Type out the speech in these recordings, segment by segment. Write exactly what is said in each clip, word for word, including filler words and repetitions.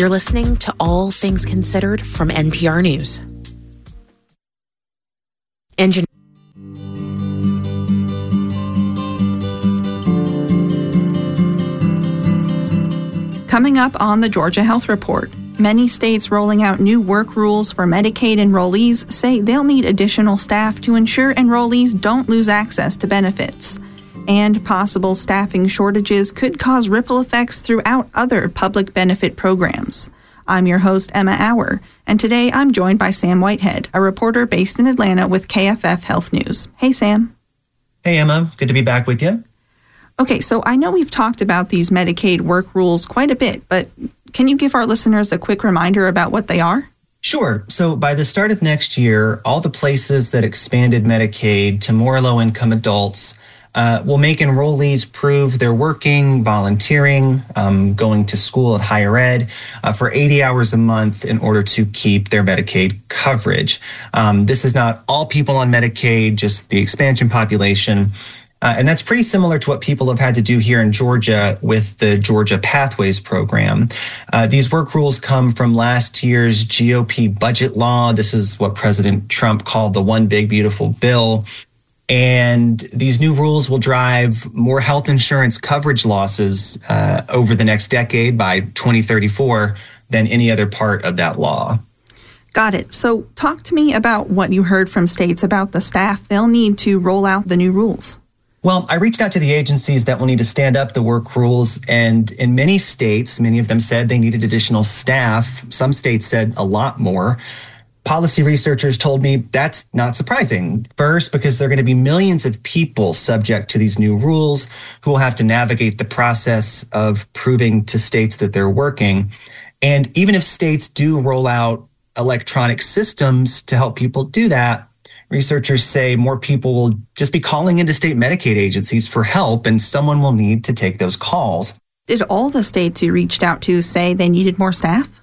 You're listening to All Things Considered from N P R News. Engine- Coming up on the Georgia Health Report, many states rolling out new work rules for Medicaid enrollees say they'll need additional staff to ensure enrollees don't lose access to benefits. And possible staffing shortages could cause ripple effects throughout other public benefit programs. I'm your host, Emma Auer, and today I'm joined by Sam Whitehead, a reporter based in Atlanta with K F F Health News. Hey, Sam. Hey, Emma. Good to be back with you. Okay, so I know we've talked about these Medicaid work rules quite a bit, but can you give our listeners a quick reminder about what they are? Sure. So by the start of next year, all the places that expanded Medicaid to more low-income adults uh, will make enrollees prove they're working, volunteering, um, going to school at higher ed uh, for eighty hours a month in order to keep their Medicaid coverage. Um, this is not all people on Medicaid, just the expansion population. Uh, and that's pretty similar to what people have had to do here in Georgia with the Georgia Pathways program. Uh, these work rules come from last year's G O P budget law. This is what President Trump called the One Big Beautiful Bill. And these new rules will drive more health insurance coverage losses uh, over the next decade by twenty thirty-four than any other part of that law. Got it. So talk to me about what you heard from states about the staff they'll need to roll out the new rules. Well, I reached out to the agencies that will need to stand up the work rules, and in many states, many of them said they needed additional staff. Some states said a lot more. Policy researchers told me that's not surprising. First, because there are going to be millions of people subject to these new rules who will have to navigate the process of proving to states that they're working. And even if states do roll out electronic systems to help people do that, researchers say more people will just be calling into state Medicaid agencies for help, and someone will need to take those calls. Did all the states you reached out to say they needed more staff?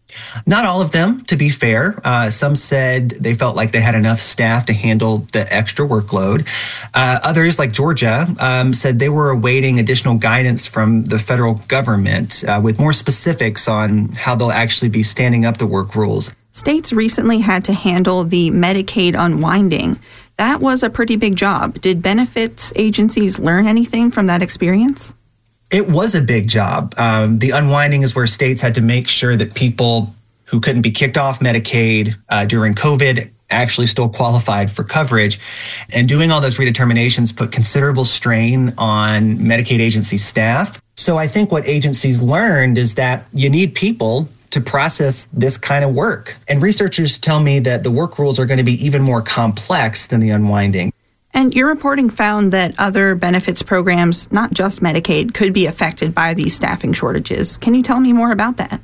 Not all of them, to be fair. Uh, some said they felt like they had enough staff to handle the extra workload. Uh, others, like Georgia, um, said they were awaiting additional guidance from the federal government uh, with more specifics on how they'll actually be standing up the work rules. States recently had to handle the Medicaid unwinding. That was a pretty big job. Did benefits agencies learn anything from that experience? It was a big job. Um, the unwinding is where states had to make sure that people who couldn't be kicked off Medicaid uh, during COVID actually still qualified for coverage. And doing all those redeterminations put considerable strain on Medicaid agency staff. So I think what agencies learned is that you need people to process this kind of work. And researchers tell me that the work rules are going to be even more complex than the unwinding. And your reporting found that other benefits programs, not just Medicaid, could be affected by these staffing shortages. Can you tell me more about that?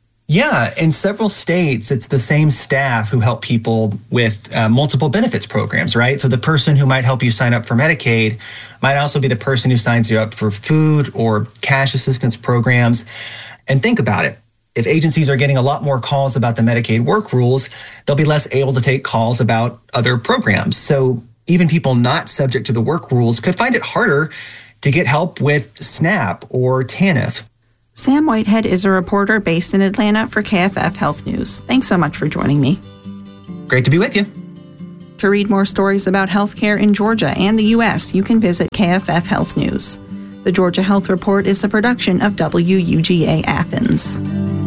Yeah, in several states, it's the same staff who help people with uh, multiple benefits programs, right? So the person who might help you sign up for Medicaid might also be the person who signs you up for food or cash assistance programs. And think about it. If agencies are getting a lot more calls about the Medicaid work rules, they'll be less able to take calls about other programs. So even people not subject to the work rules could find it harder to get help with SNAP or TANF. Sam Whitehead is a reporter based in Atlanta for K F F Health News. Thanks so much for joining me. Great to be with you. To read more stories about healthcare in Georgia and the U S, you can visit K F F Health News. The Georgia Health Report is a production of W U G A Athens.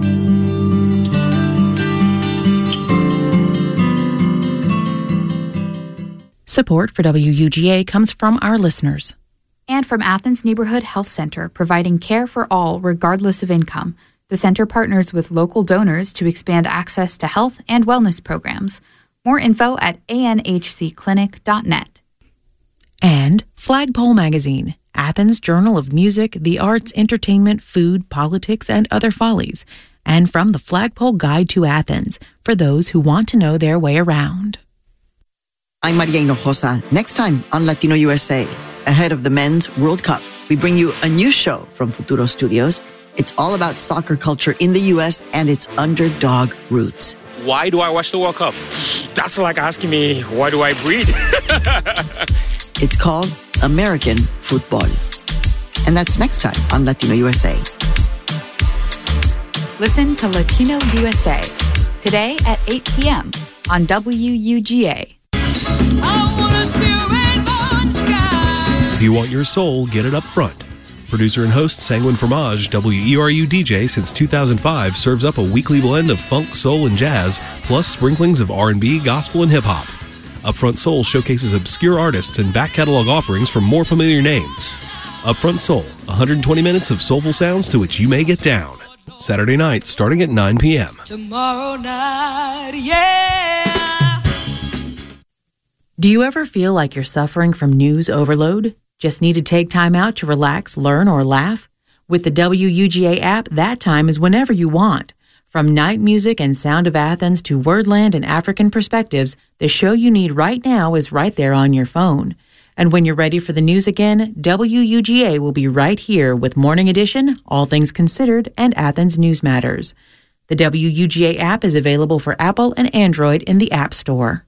Support for W U G A comes from our listeners. And from Athens Neighborhood Health Center, providing care for all regardless of income. The center partners with local donors to expand access to health and wellness programs. More info at a n h c clinic dot net. And Flagpole Magazine, Athens Journal of Music, the Arts, Entertainment, Food, Politics, and Other Follies. And from the Flagpole Guide to Athens, for those who want to know their way around. I'm Maria Hinojosa. Next time on Latino U S A, ahead of the Men's World Cup, we bring you a new show from Futuro Studios. It's all about soccer culture in the U S and its underdog roots. Why do I watch the World Cup? That's like asking me, why do I breathe? It's called American Football. And that's next time on Latino U S A. Listen to Latino U S A today at eight p.m. on W U G A. If you want your soul, get it up front. Producer and host Sanguine Fromage, W E R U D J since two thousand five, serves up a weekly blend of funk, soul, and jazz, plus sprinklings of R and B, gospel, and hip-hop. Upfront Soul showcases obscure artists and back catalog offerings from more familiar names. Upfront Soul, one hundred twenty minutes of soulful sounds to which you may get down. Saturday night, starting at nine p.m. Tomorrow night, yeah. Do you ever feel like you're suffering from news overload? Just need to take time out to relax, learn, or laugh? With the W U G A app, that time is whenever you want. From night music and Sound of Athens to Wordland and African Perspectives, the show you need right now is right there on your phone. And when you're ready for the news again, W U G A will be right here with Morning Edition, All Things Considered, and Athens News Matters. The W U G A app is available for Apple and Android in the App Store.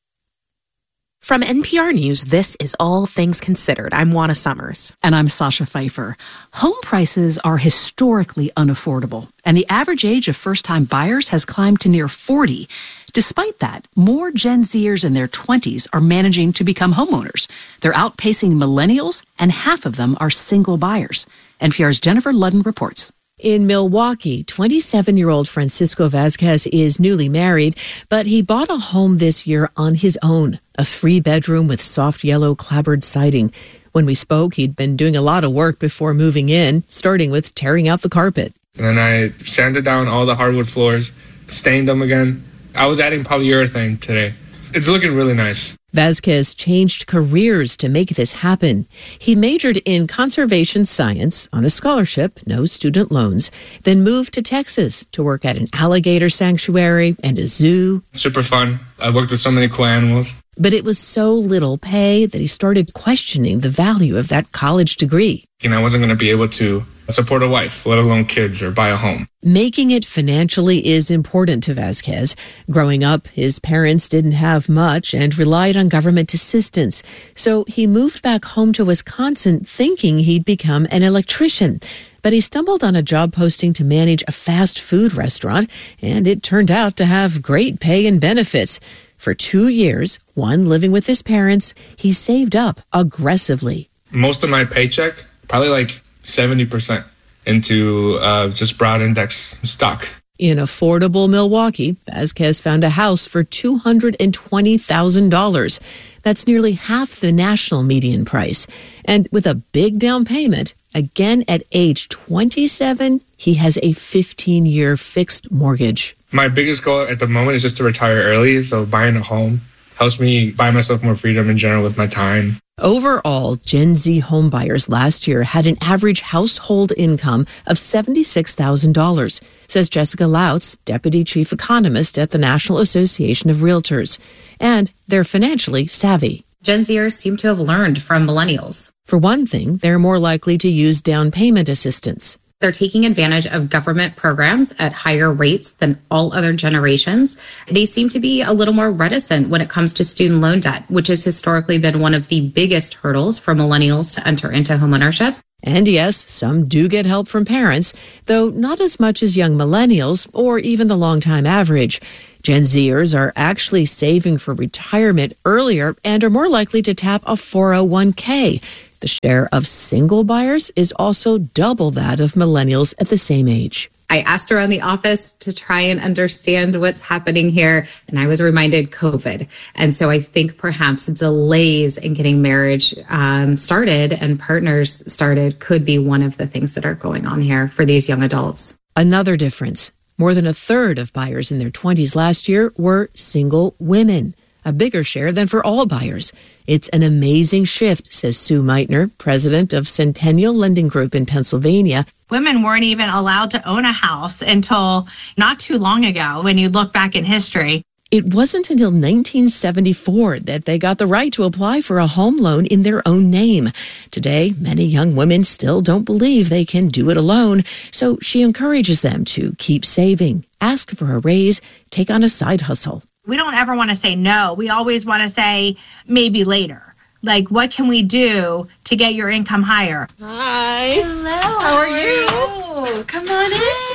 From N P R News, this is All Things Considered. I'm Juana Summers. And I'm Sasha Pfeiffer. Home prices are historically unaffordable, and the average age of first-time buyers has climbed to near forty. Despite that, more Gen Zers in their twenties are managing to become homeowners. They're outpacing millennials, and half of them are single buyers. N P R's Jennifer Ludden reports. In Milwaukee, twenty-seven-year-old Francisco Vasquez is newly married, but he bought a home this year on his own, a three-bedroom with soft yellow clapboard siding. When we spoke, he'd been doing a lot of work before moving in, starting with tearing out the carpet. And then I sanded down all the hardwood floors, stained them again. I was adding polyurethane today. It's looking really nice. Vasquez changed careers to make this happen. He majored in conservation science on a scholarship, no student loans, then moved to Texas to work at an alligator sanctuary and a zoo. Super fun. I've worked with so many cool animals. But it was so little pay that he started questioning the value of that college degree. You know, I wasn't going to be able to support a wife, let alone kids, or buy a home. Making it financially is important to Vasquez. Growing up, his parents didn't have much and relied on government assistance. So he moved back home to Wisconsin thinking he'd become an electrician. But he stumbled on a job posting to manage a fast food restaurant, and it turned out to have great pay and benefits. For two years, one living with his parents, he saved up aggressively. Most of my paycheck, probably like seventy percent into uh, just broad index stock. In affordable Milwaukee, Vasquez found a house for two hundred twenty thousand dollars. That's nearly half the national median price. And with a big down payment, again at age twenty-seven, he has a fifteen-year fixed mortgage. My biggest goal at the moment is just to retire early, so buying a home helps me buy myself more freedom in general with my time. Overall, Gen Z homebuyers last year had an average household income of seventy-six thousand dollars, says Jessica Lautz, Deputy Chief Economist at the National Association of Realtors. And they're financially savvy. Gen Zers seem to have learned from millennials. For one thing, they're more likely to use down payment assistance. They're taking advantage of government programs at higher rates than all other generations. They seem to be a little more reticent when it comes to student loan debt, which has historically been one of the biggest hurdles for millennials to enter into homeownership. And yes, some do get help from parents, though not as much as young millennials or even the long-time average. Gen Zers are actually saving for retirement earlier and are more likely to tap a four oh one k. The share of single buyers is also double that of millennials at the same age. I asked around the office to try and understand what's happening here, and I was reminded COVID. And so I think perhaps delays in getting marriage um, started and partners started could be one of the things that are going on here for these young adults. Another difference. More than a third of buyers in their twenties last year were single women, a bigger share than for all buyers. It's an amazing shift, says Sue Meitner, president of Centennial Lending Group in Pennsylvania. Women weren't even allowed to own a house until not too long ago, when you look back in history. It wasn't until nineteen seventy-four that they got the right to apply for a home loan in their own name. Today, many young women still don't believe they can do it alone, so she encourages them to keep saving, ask for a raise, take on a side hustle. We don't ever want to say no. We always want to say maybe later. Like, what can we do to get your income higher? Hi. Hello. How are you? Come on in.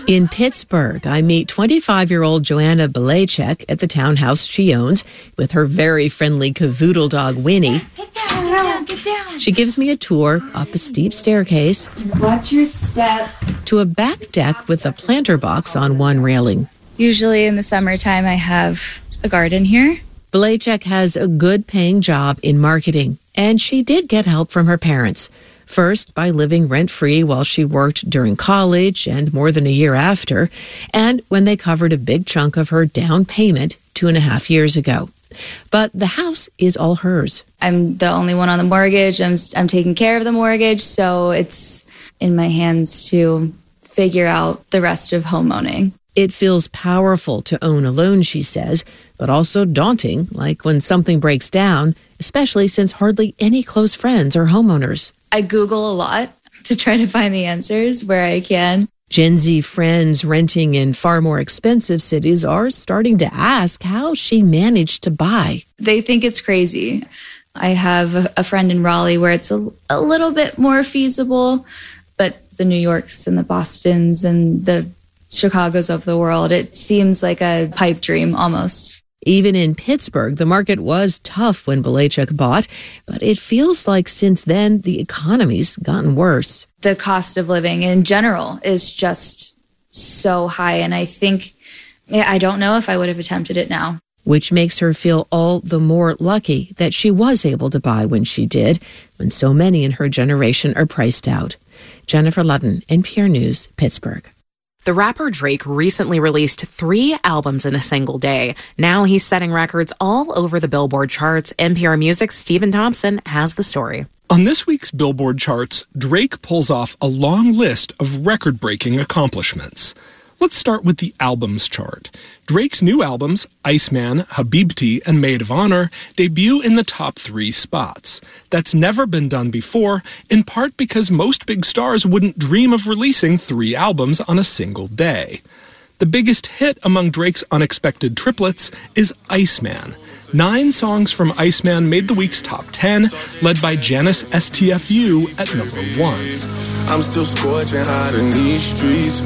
In Pittsburgh, I meet twenty-five-year-old Joanna Belacek at the townhouse she owns with her very friendly cavoodle dog, Winnie. Get down, get down, get down. She gives me a tour up a steep staircase. Watch your step. To a back deck with a planter box on one railing. Usually in the summertime, I have a garden here. Belacek has a good-paying job in marketing, and she did get help from her parents. First, by living rent-free while she worked during college and more than a year after, and when they covered a big chunk of her down payment two and a half years ago. But the house is all hers. I'm the only one on the mortgage. I'm, I'm taking care of the mortgage, so it's in my hands to figure out the rest of home owning. It feels powerful to own alone, she says, but also daunting, like when something breaks down, especially since hardly any close friends are homeowners. I Google a lot to try to find the answers where I can. Gen Z friends renting in far more expensive cities are starting to ask how she managed to buy. They think it's crazy. I have a, a friend in Raleigh where it's a, a little bit more feasible, but the New Yorks and the Bostons and the Chicagos of the world, it seems like a pipe dream almost. Even in Pittsburgh, the market was tough when Belacek bought, but it feels like since then the economy's gotten worse. The cost of living in general is just so high, and I think, yeah, I don't know if I would have attempted it now. Which makes her feel all the more lucky that she was able to buy when she did, when so many in her generation are priced out. Jennifer Ludden, N P R News, Pittsburgh. The rapper Drake recently released three albums in a single day. Now he's setting records all over the Billboard charts. N P R Music's Stephen Thompson has the story. On this week's Billboard charts, Drake pulls off a long list of record-breaking accomplishments. Let's start with the albums chart. Drake's new albums, Iceman, Habibti, and Maid of Honor, debut in the top three spots. That's never been done before, in part because most big stars wouldn't dream of releasing three albums on a single day. The biggest hit among Drake's unexpected triplets is Iceman. Nine songs from Iceman made the week's top ten, led by Janice S T F U at number one. I'm still scorching hot in these streets,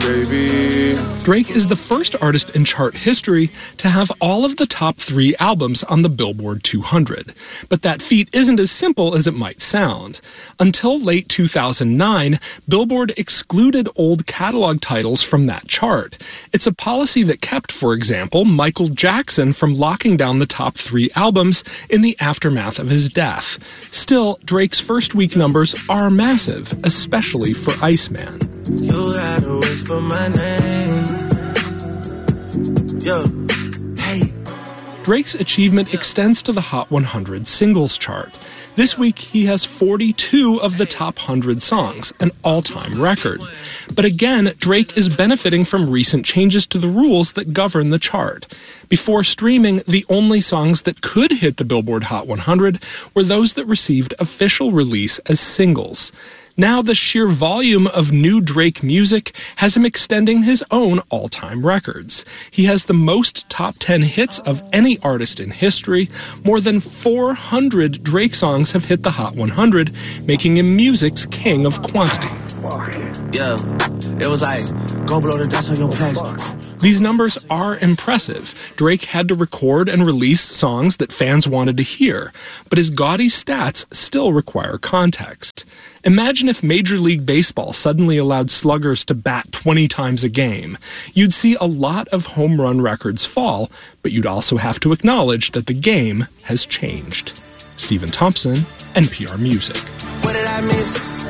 baby. Drake is the first artist in chart history to have all of the top three albums on the Billboard two hundred. But that feat isn't as simple as it might sound. Until late two thousand nine, Billboard excluded old catalog titles from that chart. It's a policy that kept, for example, Michael Jackson from locking down the top three albums in the aftermath of his death. Still, Drake's first week numbers are massive, especially for Iceman. You had to whisper my name. Yo, hey. Drake's achievement extends to the Hot one hundred singles chart. This week, he has forty-two of the top one hundred songs, an all-time record. But again, Drake is benefiting from recent changes to the rules that govern the chart. Before streaming, the only songs that could hit the Billboard Hot one hundred were those that received official release as singles. Now the sheer volume of new Drake music has him extending his own all-time records. He has the most top ten hits of any artist in history. More than four hundred Drake songs have hit the Hot one hundred, making him music's king of quantity. Yeah, it was like, go blow the dust on your plex. These numbers are impressive. Drake had to record and release songs that fans wanted to hear, but his gaudy stats still require context. Imagine if Major League Baseball suddenly allowed sluggers to bat twenty times a game. You'd see a lot of home run records fall, but you'd also have to acknowledge that the game has changed. Stephen Thompson, N P R Music. What did I miss?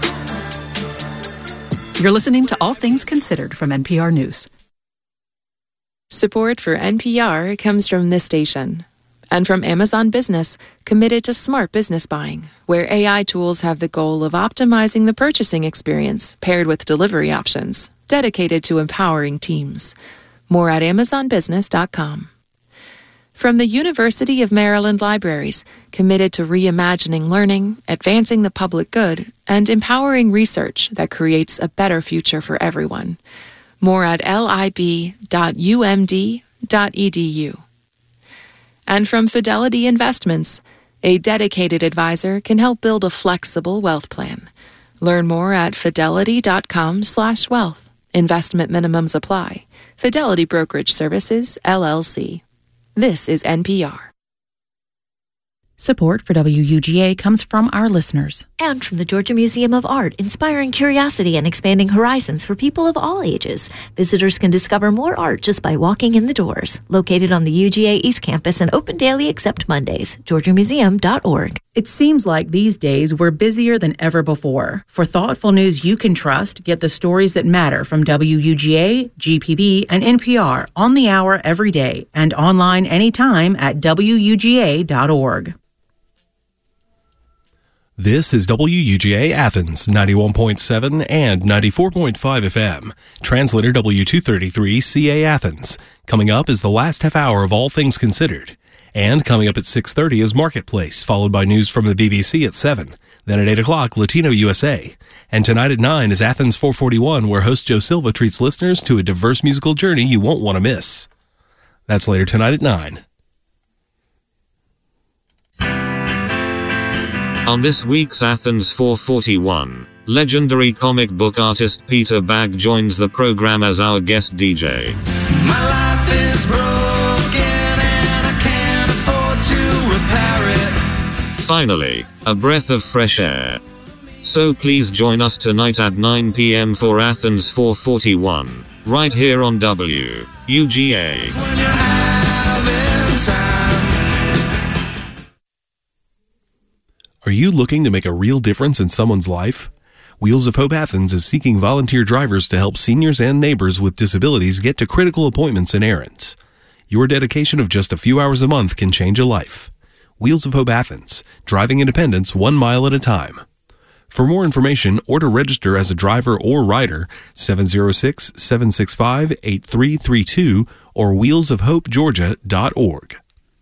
You're listening to All Things Considered from N P R News. Support for N P R comes from this station and from Amazon Business, committed to smart business buying, where A I tools have the goal of optimizing the purchasing experience paired with delivery options, dedicated to empowering teams. More at amazon business dot com. From the University of Maryland Libraries, committed to reimagining learning, advancing the public good, and empowering research that creates a better future for everyone. More at lib dot u m d dot e d u. And from Fidelity Investments, a dedicated advisor can help build a flexible wealth plan. Learn more at fidelity dot com slash wealth. Investment minimums apply. Fidelity Brokerage Services, L L C. This is N P R. Support for W U G A comes from our listeners. And from the Georgia Museum of Art, inspiring curiosity and expanding horizons for people of all ages. Visitors can discover more art just by walking in the doors. Located on the U G A East Campus and open daily except Mondays. georgia museum dot org. It seems like these days we're busier than ever before. For thoughtful news you can trust, get the stories that matter from W U G A, G P B, and N P R on the hour every day and online anytime at W U G A dot org. This is W U G A Athens, ninety-one point seven and ninety-four point five F M. Translator W two thirty-three C A Athens. Coming up is the last half hour of All Things Considered. And coming up at six thirty is Marketplace, followed by news from the B B C at seven. Then at eight o'clock, Latino U S A. And tonight at nine is Athens four forty-one, where host Joe Silva treats listeners to a diverse musical journey you won't want to miss. That's later tonight at nine. On this week's Athens four forty-one, legendary comic book artist Peter Bagge joins the program as our guest D J. My life is broken and I can't afford to repair it. Finally, a breath of fresh air. So please join us tonight at nine p.m. for Athens four forty-one, right here on W U G A. When you're having time. Are you looking to make a real difference in someone's life? Wheels of Hope Athens is seeking volunteer drivers to help seniors and neighbors with disabilities get to critical appointments and errands. Your dedication of just a few hours a month can change a life. Wheels of Hope Athens, driving independence one mile at a time. For more information or to register as a driver or rider, seven oh six, seven six five, eight three three two or wheels of hope georgia dot org.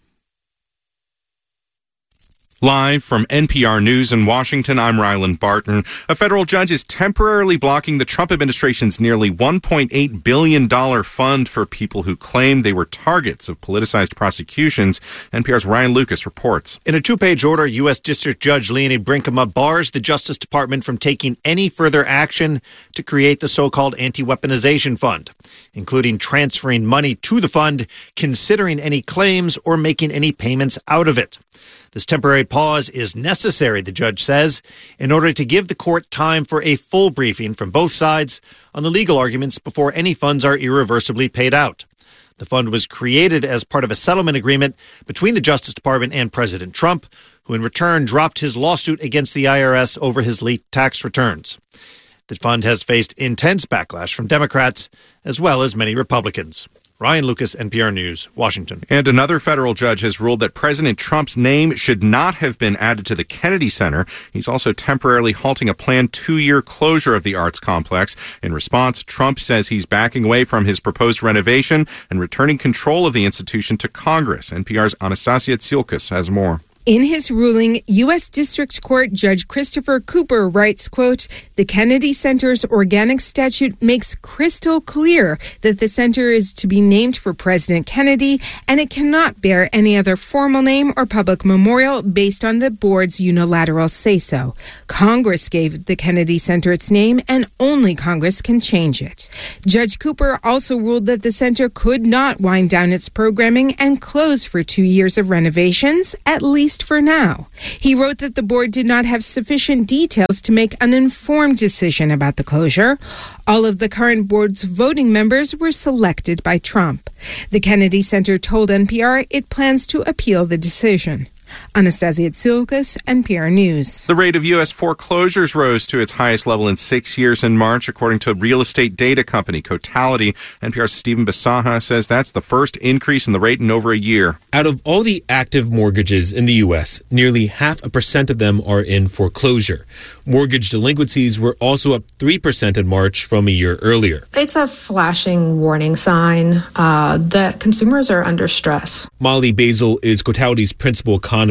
Live from N P R News in Washington, I'm Ryland Barton. A federal judge is temporarily blocking the Trump administration's nearly one point eight billion dollars fund for people who claim they were targets of politicized prosecutions. N P R's Ryan Lucas reports. In a two-page order, U S. District Judge Leonie Brinkema bars the Justice Department from taking any further action to create the so-called anti-weaponization fund, including transferring money to the fund, considering any claims, or making any payments out of it. This temporary pause is necessary, the judge says, in order to give the court time for a full briefing from both sides on the legal arguments before any funds are irreversibly paid out. The fund was created as part of a settlement agreement between the Justice Department and President Trump, who in return dropped his lawsuit against the I R S over his leaked tax returns. The fund has faced intense backlash from Democrats as well as many Republicans. Ryan Lucas, N P R News, Washington. And another federal judge has ruled that President Trump's name should not have been added to the Kennedy Center. He's also temporarily halting a planned two-year closure of the arts complex. In response, Trump says he's backing away from his proposed renovation and returning control of the institution to Congress. N P R's Anastasia Tsiolkas has more. In his ruling, U S. District Court Judge Christopher Cooper writes, quote, "The Kennedy Center's organic statute makes crystal clear that the center is to be named for President Kennedy, and it cannot bear any other formal name or public memorial based on the board's unilateral say-so. Congress gave the Kennedy Center its name, and only Congress can change it." Judge Cooper also ruled that the center could not wind down its programming and close for two years of renovations, at least for now. He wrote that the board did not have sufficient details to make an informed decision about the closure. All of the current board's voting members were selected by Trump. The Kennedy Center told N P R it plans to appeal the decision. Anastasia Tsiolkas, N P R News. The rate of U S foreclosures rose to its highest level in six years in March, according to real estate data company Cotality. N P R's Stephen Bisaha says that's the first increase in the rate in over a year. Out of all the active mortgages in the U S, nearly half a percent of them are in foreclosure. Mortgage delinquencies were also up three percent in March from a year earlier. It's a flashing warning sign uh, that consumers are under stress. Molly Basil is Cotality's principal economist.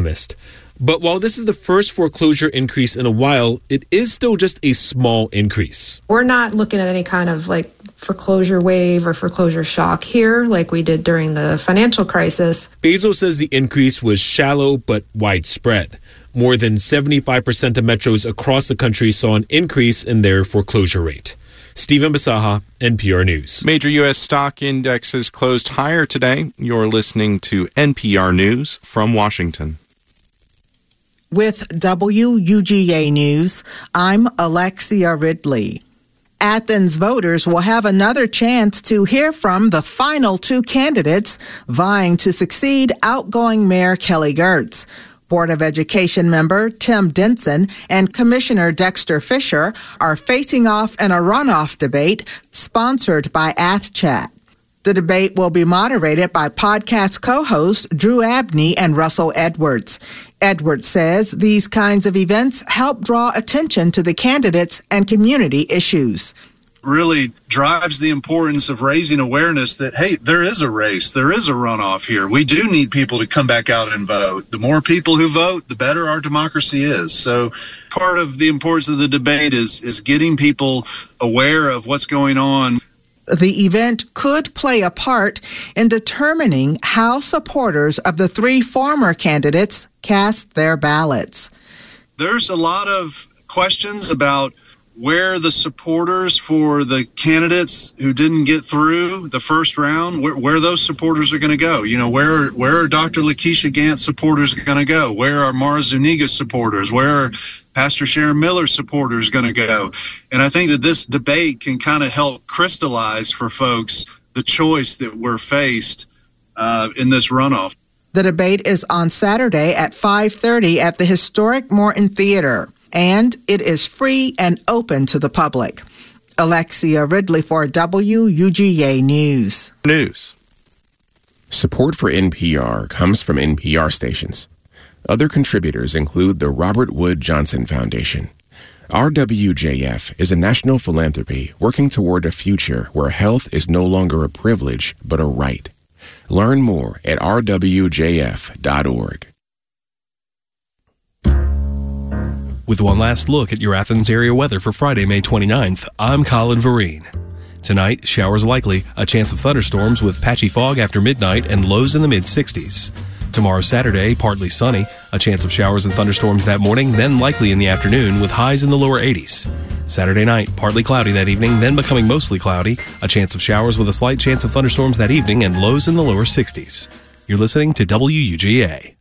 But while this is the first foreclosure increase in a while, it is still just a small increase. We're not looking at any kind of like foreclosure wave or foreclosure shock here like we did during the financial crisis. Basil says the increase was shallow but widespread. More than seventy-five percent of metros across the country saw an increase in their foreclosure rate. Stephen Basaha, N P R News. Major U S stock indexes closed higher today. You're listening to N P R News from Washington. With W U G A News, I'm Alexia Ridley. Athens voters will have another chance to hear from the final two candidates vying to succeed outgoing Mayor Kelly Girtz. Board of Education member Tim Denson and Commissioner Dexter Fisher are facing off in a runoff debate sponsored by AthChat. The debate will be moderated by podcast co-hosts Drew Abney and Russell Edwards. Edwards says these kinds of events help draw attention to the candidates and community issues. Really drives the importance of raising awareness that, hey, there is a race, there is a runoff here. We do need people to come back out and vote. The more people who vote, the better our democracy is. So part of the importance of the debate is, is getting people aware of what's going on. The event could play a part in determining how supporters of the three former candidates cast their ballots. There's a lot of questions about where the supporters for the candidates who didn't get through the first round, where, where those supporters are going to go. You know, where where are Doctor Lakeisha Gantz supporters going to go? Where are Mara Zuniga supporters? Where are Pastor Sharon Miller supporters going to go? And I think that this debate can kind of help crystallize for folks the choice that we're faced uh, in this runoff. The debate is on Saturday at five thirty at the historic Morton Theater, and it is free and open to the public. Alexia Ridley for W U G A News. News. Support for N P R comes from N P R stations. Other contributors include the Robert Wood Johnson Foundation. R W J F is a national philanthropy working toward a future where health is no longer a privilege but a right. Learn more at r w j f dot org. With one last look at your Athens area weather for Friday, May twenty-ninth, I'm Colin Vereen. Tonight, showers likely, a chance of thunderstorms with patchy fog after midnight and lows in the mid-sixties. Tomorrow, Saturday, partly sunny, a chance of showers and thunderstorms that morning, then likely in the afternoon with highs in the lower eighties. Saturday night, partly cloudy that evening, then becoming mostly cloudy, a chance of showers with a slight chance of thunderstorms that evening and lows in the lower sixties. You're listening to W U G A.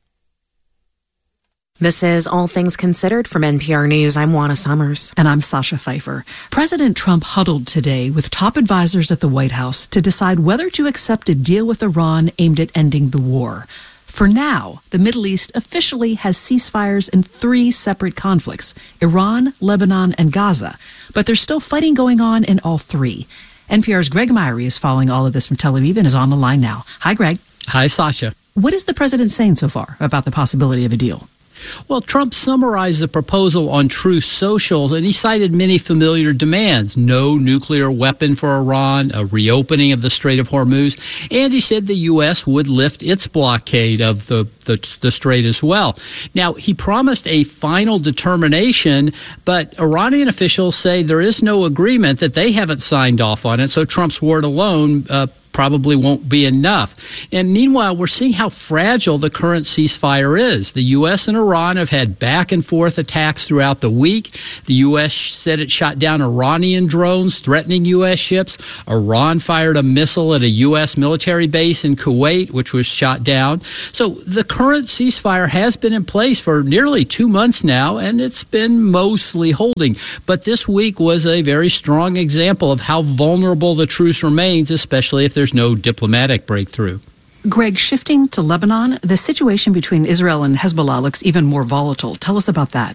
This is All Things Considered from N P R News. I'm Juana Summers. And I'm Sasha Pfeiffer. President Trump huddled today with top advisors at the White House to decide whether to accept a deal with Iran aimed at ending the war. For now, the Middle East officially has ceasefires in three separate conflicts, Iran, Lebanon, and Gaza. But there's still fighting going on in all three. N P R's Greg Myrie is following all of this from Tel Aviv and is on the line now. Hi, Greg. Hi, Sasha. What is the president saying so far about the possibility of a deal? Well, Trump summarized the proposal on Truth Social, and he cited many familiar demands. No nuclear weapon for Iran, a reopening of the Strait of Hormuz, and he said the U S would lift its blockade of the, the, the strait as well. Now, he promised a final determination, but Iranian officials say there is no agreement, that they haven't signed off on it, so Trump's word alone uh, probably won't be enough. And meanwhile, we're seeing how fragile the current ceasefire is. The U S and Iran have had back and forth attacks throughout the week. The U S said it shot down Iranian drones threatening U S ships. Iran fired a missile at a U S military base in Kuwait, which was shot down. So the current ceasefire has been in place for nearly two months now, and it's been mostly holding. But this week was a very strong example of how vulnerable the truce remains, especially if there's no diplomatic breakthrough. Greg, shifting to Lebanon, the situation between Israel and Hezbollah looks even more volatile. Tell us about that.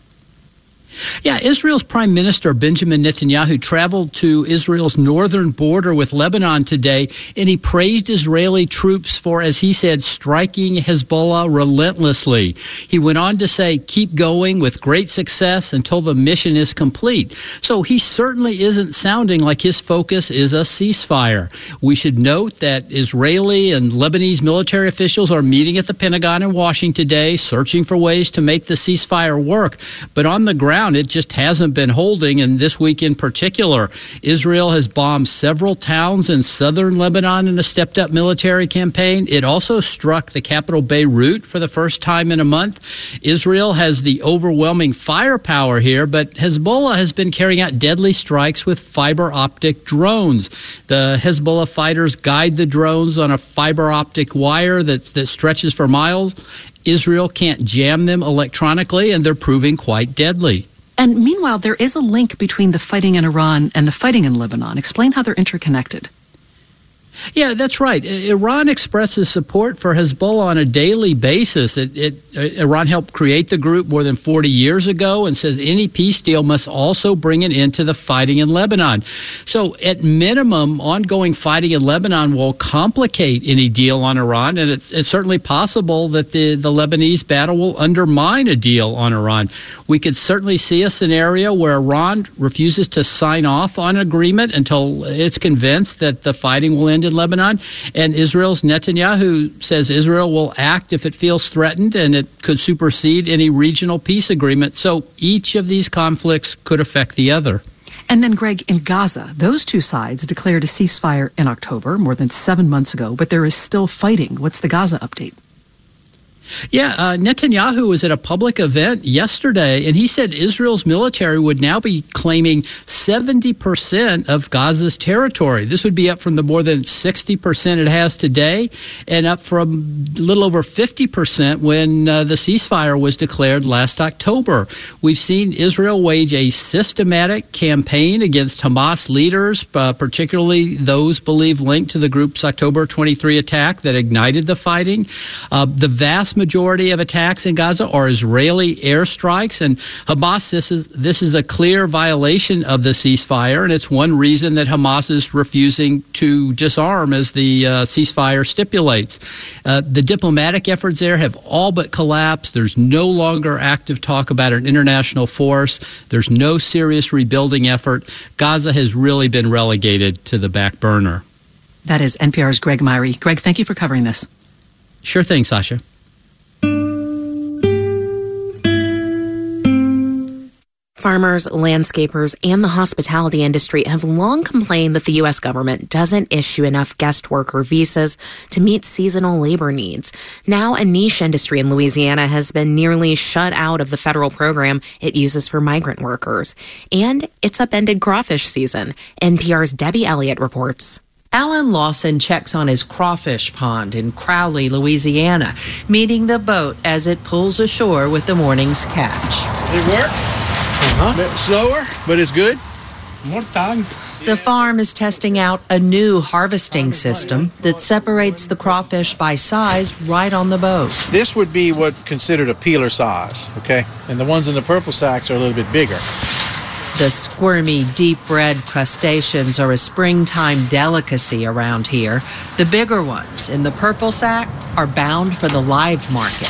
Yeah, Israel's Prime Minister Benjamin Netanyahu traveled to Israel's northern border with Lebanon today, and he praised Israeli troops for, as he said, striking Hezbollah relentlessly. He went on to say, keep going with great success until the mission is complete. So he certainly isn't sounding like his focus is a ceasefire. We should note that Israeli and Lebanese military officials are meeting at the Pentagon in Washington today, searching for ways to make the ceasefire work. But on the ground, ground. It just hasn't been holding, and this week in particular, Israel has bombed several towns in southern Lebanon in a stepped-up military campaign. It also struck the capital Beirut for the first time in a month. Israel has the overwhelming firepower here, but Hezbollah has been carrying out deadly strikes with fiber-optic drones. The Hezbollah fighters guide the drones on a fiber-optic wire that, that stretches for miles. Israel can't jam them electronically, and they're proving quite deadly. And meanwhile, there is a link between the fighting in Iran and the fighting in Lebanon. Explain how they're interconnected. Yeah, that's right. Iran expresses support for Hezbollah on a daily basis. It, it, Iran helped create the group more than forty years ago and says any peace deal must also bring an end to the fighting in Lebanon. So at minimum, ongoing fighting in Lebanon will complicate any deal on Iran, and it's, it's certainly possible that the, the Lebanese battle will undermine a deal on Iran. We could certainly see a scenario where Iran refuses to sign off on an agreement until it's convinced that the fighting will end in Lebanon, and Israel's Netanyahu says Israel will act if it feels threatened, and it could supersede any regional peace agreement. So each of these conflicts could affect the other. And then, Greg, in Gaza, those two sides declared a ceasefire in October, more than seven months ago, but there is still fighting. What's the Gaza update? Yeah, uh, Netanyahu was at a public event yesterday, and he said Israel's military would now be claiming seventy percent of Gaza's territory. This would be up from the more than sixty percent it has today, and up from a little over fifty percent when uh, the ceasefire was declared last October. We've seen Israel wage a systematic campaign against Hamas leaders, uh, particularly those believed linked to the group's October twenty-three attack that ignited the fighting. Uh, the vast majority of attacks in Gaza are Israeli airstrikes, and Hamas, this is this is a clear violation of the ceasefire, and it's one reason that Hamas is refusing to disarm as the uh, ceasefire stipulates. Uh, the diplomatic efforts there have all but collapsed. There's no longer active talk about an international force. There's no serious rebuilding effort. Gaza has really been relegated to the back burner. That is N P R's Greg Myrie. Greg, thank you for covering this. Sure thing, Sasha. Farmers, landscapers, and the hospitality industry have long complained that the U S government doesn't issue enough guest worker visas to meet seasonal labor needs. Now, a niche industry in Louisiana has been nearly shut out of the federal program it uses for migrant workers. And it's upended crawfish season. N P R's Debbie Elliott reports. Alan Lawson checks on his crawfish pond in Crowley, Louisiana, meeting the boat as it pulls ashore with the morning's catch. Does it work? Uh-huh. A bit slower, but it's good. More time. The farm is testing out a new harvesting system that separates the crawfish by size right on the boat. This would be what considered a peeler size, okay? And the ones in the purple sacks are a little bit bigger. The squirmy, deep-red crustaceans are a springtime delicacy around here. The bigger ones in the purple sack are bound for the live market.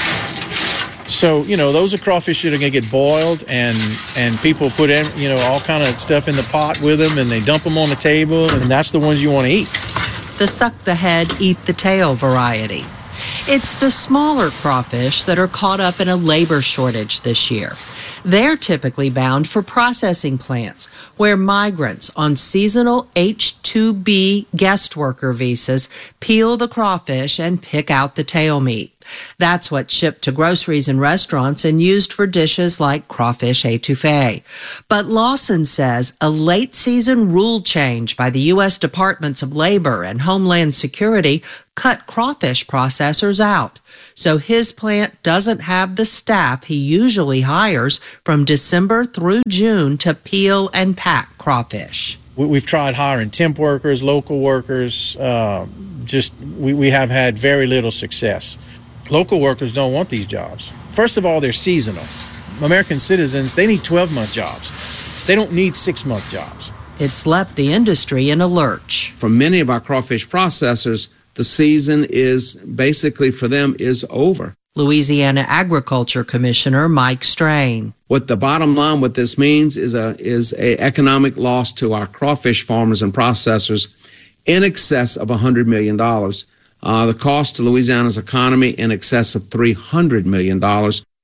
So, you know, those are crawfish that are going to get boiled, and and people put in, you know, all kind of stuff in the pot with them, and they dump them on the table, and that's the ones you want to eat. The suck the head, eat the tail variety. It's the smaller crawfish that are caught up in a labor shortage this year. They're typically bound for processing plants, where migrants on seasonal H two B guest worker visas peel the crawfish and pick out the tail meat. That's what's shipped to groceries and restaurants and used for dishes like crawfish etouffee. But Lawson says a late-season rule change by the U S Departments of Labor and Homeland Security cut crawfish processors out. So his plant doesn't have the staff he usually hires from December through June to peel and pack crawfish. We've tried hiring temp workers, local workers. Uh, just we, we have had very little success. Local workers don't want these jobs. First of all, they're seasonal. American citizens, they need twelve-month jobs. They don't need six-month jobs. It's left the industry in a lurch. For many of our crawfish processors, the season is basically for them is over. Louisiana Agriculture Commissioner Mike Strain. What the bottom line, what this means is a is a economic loss to our crawfish farmers and processors in excess of one hundred million dollars. Uh, the cost to Louisiana's economy in excess of three hundred million dollars.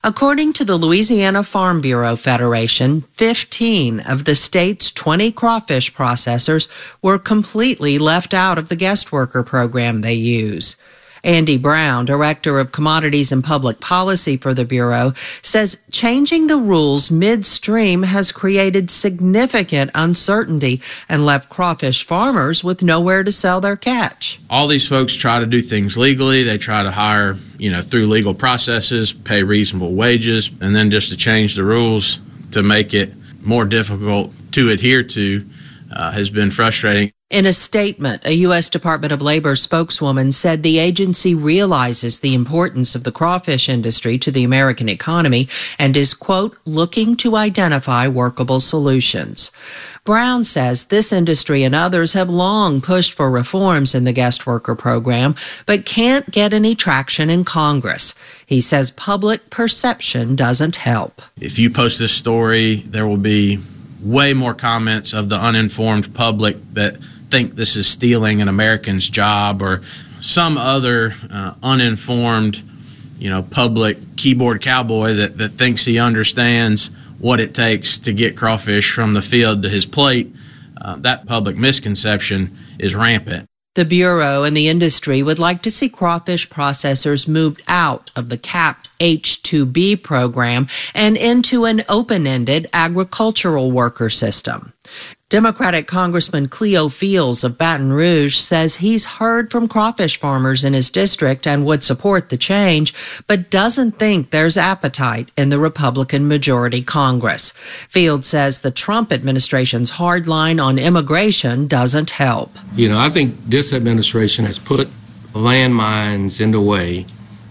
According to the Louisiana Farm Bureau Federation, fifteen of the state's twenty crawfish processors were completely left out of the guest worker program they use. Andy Brown, Director of Commodities and Public Policy for the Bureau, says changing the rules midstream has created significant uncertainty and left crawfish farmers with nowhere to sell their catch. All these folks try to do things legally. They try to hire, you know, through legal processes, pay reasonable wages, and then just to change the rules to make it more difficult to adhere to uh, has been frustrating. In a statement, a U S Department of Labor spokeswoman said the agency realizes the importance of the crawfish industry to the American economy and is, quote, looking to identify workable solutions. Brown says this industry and others have long pushed for reforms in the guest worker program, but can't get any traction in Congress. He says public perception doesn't help. If you post this story, there will be way more comments of the uninformed public that think this is stealing an American's job or some other uh, uninformed, you know, public keyboard cowboy that, that thinks he understands what it takes to get crawfish from the field to his plate. Uh, that public misconception is rampant. The Bureau and the industry would like to see crawfish processors moved out of the capped H two B program and into an open-ended agricultural worker system. Democratic Congressman Cleo Fields of Baton Rouge says he's heard from crawfish farmers in his district and would support the change, but doesn't think there's appetite in the Republican majority Congress. Fields says the Trump administration's hard line on immigration doesn't help. You know, I think this administration has put landmines in the way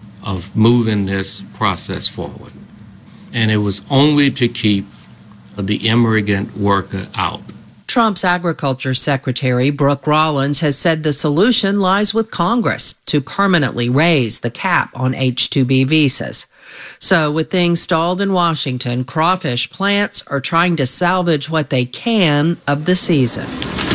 of moving this process forward. And it was only to keep the immigrant worker out. Trump's Agriculture Secretary Brooke Rollins has said the solution lies with Congress to permanently raise the cap on H two B visas. So with things stalled in Washington, crawfish plants are trying to salvage what they can of the season.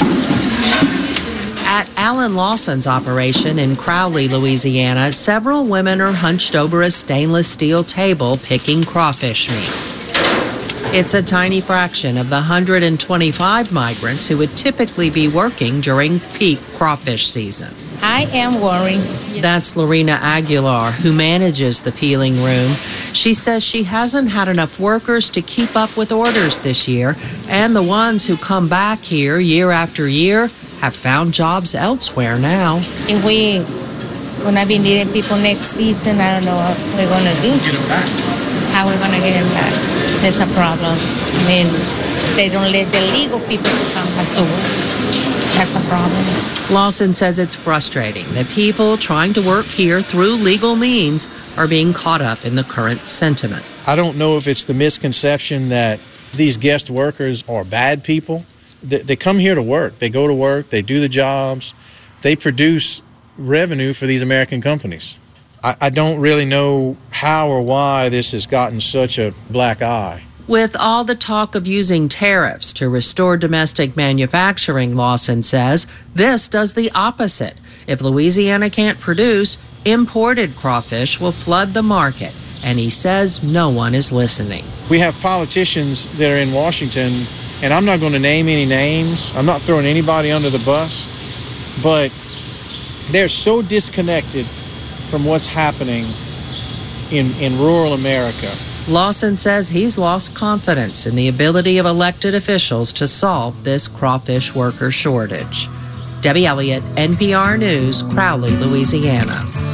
At Alan Lawson's operation in Crowley, Louisiana, several women are hunched over a stainless steel table picking crawfish meat. It's a tiny fraction of the one hundred twenty-five migrants who would typically be working during peak crawfish season. I am worried. That's Lorena Aguilar, who manages the peeling room. She says she hasn't had enough workers to keep up with orders this year, and the ones who come back here year after year have found jobs elsewhere now. If we will not be needing people next season, I don't know what we're going to do. Get them back. How we're going to get them back. That's a problem. I mean, they don't let the legal people come back to work. That's a problem. Lawson says it's frustrating that people trying to work here through legal means are being caught up in the current sentiment. I don't know if it's the misconception that these guest workers are bad people. They, they come here to work. They go to work. They do the jobs. They produce revenue for these American companies. I, I don't really know how or why this has gotten such a black eye. With all the talk of using tariffs to restore domestic manufacturing, Lawson says, this does the opposite. If Louisiana can't produce, imported crawfish will flood the market, and he says no one is listening. We have politicians that are in Washington, and I'm not going to name any names. I'm not throwing anybody under the bus, but they're so disconnected from what's happening in, in rural America. Lawson says he's lost confidence in the ability of elected officials to solve this crawfish worker shortage. Debbie Elliott, N P R News, Crowley, Louisiana.